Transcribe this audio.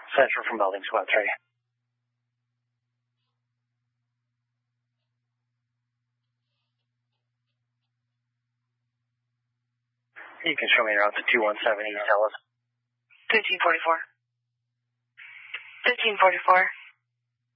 Central from Building Squad 3. You can show me around to 217 East Ellis. 1344. 1344.